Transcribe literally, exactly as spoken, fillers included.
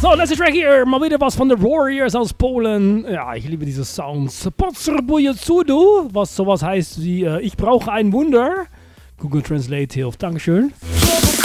So, letzter Track hier. Mal wieder was von The Warriors aus Polen. Ja, ich liebe diese Sounds. Potrzebuję cudu, was sowas heißt wie äh, ich brauche ein Wunder. Google Translate hilft. Dankeschön.